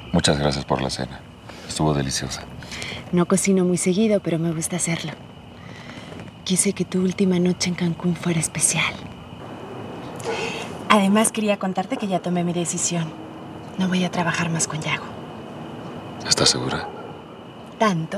Muchas gracias por la cena. Estuvo deliciosa. No cocino muy seguido, pero me gusta hacerlo. Quise que tu última noche en Cancún fuera especial. Además, quería contarte que ya tomé mi decisión. No voy a trabajar más con Yago. ¿Estás segura? Tanto